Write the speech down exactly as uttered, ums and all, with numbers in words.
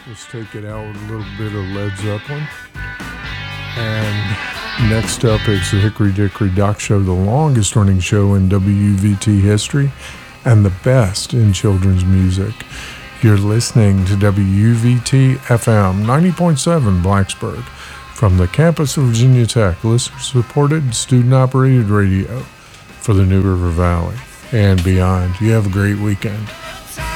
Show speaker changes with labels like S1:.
S1: Let's take it out with a little bit of Led Zeppelin. And next up is the Hickory Dickory Dock Show, the longest running show in W V T history and the best in children's music. You're listening to W V T F M ninety point seven Blacksburg from the campus of Virginia Tech, listener-supported, student-operated radio for the New River Valley and beyond. You have a great weekend.